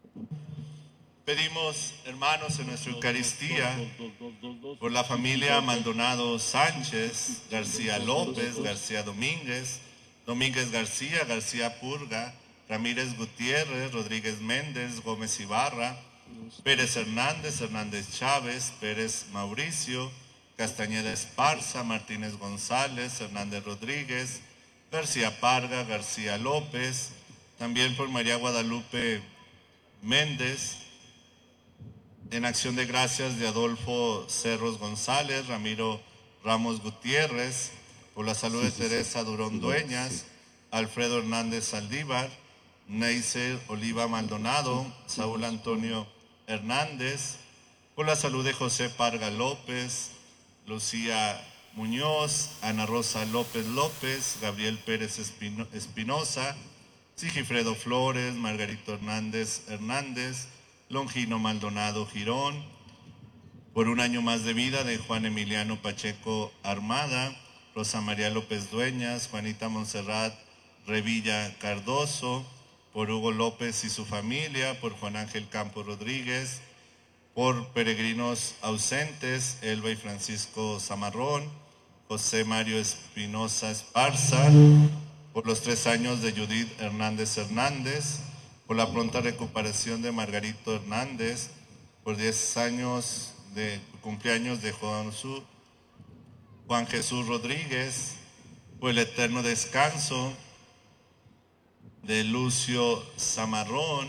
Pedimos, hermanos, en nuestra Eucaristía, por la familia Maldonado Sánchez, García López, García Domínguez, Domínguez García, García Purga, Ramírez Gutiérrez, Rodríguez Méndez, Gómez Ibarra, Pérez Hernández, Hernández Chávez, Pérez Mauricio, Castañeda Esparza, Martínez González, Hernández Rodríguez, García Parga, García López, también por María Guadalupe Méndez, en acción de gracias de Adolfo Cerros González, Ramiro Ramos Gutiérrez, por la salud de Teresa Durón Dueñas, Alfredo Hernández Saldívar, Neisser Oliva Maldonado, Saúl Antonio Hernández, por la salud de José Parga López, Lucía Muñoz, Ana Rosa López López, Gabriel Pérez Espinosa, Sigifredo Flores, Margarito Hernández Hernández, Longino Maldonado Girón, por un año más de vida de Juan Emiliano Pacheco Armada, Rosa María López Dueñas, Juanita Montserrat Revilla Cardoso, por Hugo López y su familia, por Juan Ángel Campos Rodríguez, por peregrinos ausentes, Elba y Francisco Zamarrón, José Mario Espinosa Esparza, por los 3 años de Judith Hernández Hernández, por la pronta recuperación de Margarito Hernández, por 10 años de cumpleaños de Juan Jesús Rodríguez, por el eterno descanso de Lucio Zamarrón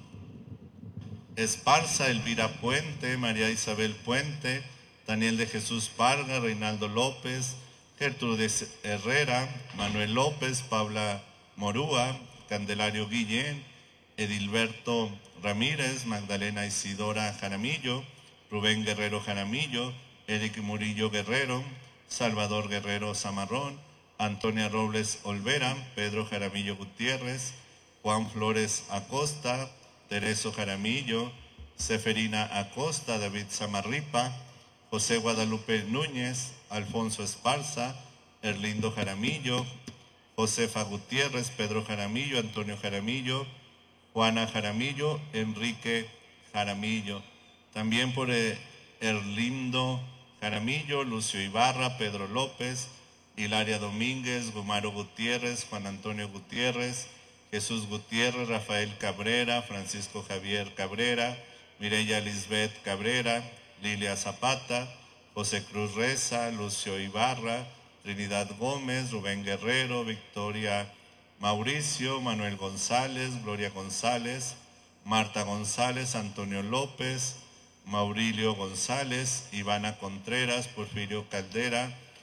Esparza, Elvira Puente, María Isabel Puente, Daniel de Jesús Parga, Reinaldo López, Gertrudis Herrera, Manuel López, Paula Morúa, Candelario Guillén, Edilberto Ramírez, Magdalena Isidora Jaramillo, Rubén Guerrero Jaramillo, Eric Murillo Guerrero, Salvador Guerrero Zamarrón, Antonia Robles Olvera, Pedro Jaramillo Gutiérrez, Juan Flores Acosta, Tereso Jaramillo, Seferina Acosta, David Zamarripa, José Guadalupe Núñez, Alfonso Esparza, Erlindo Jaramillo, Josefa Gutiérrez, Pedro Jaramillo, Antonio Jaramillo, Juana Jaramillo, Enrique Jaramillo. También por Erlindo Jaramillo, Lucio Ibarra, Pedro López, Hilaria Domínguez, Gumaro Gutiérrez, Juan Antonio Gutiérrez, Jesús Gutiérrez, Rafael Cabrera, Francisco Javier Cabrera, Mireya Lisbeth Cabrera, Lilia Zapata, José Cruz Reza, Lucio Ibarra, Trinidad Gómez, Rubén Guerrero, Victoria Mauricio, Manuel González, Gloria González, Marta González, Antonio López, Maurilio González, Ivana Contreras, Porfirio Caldera,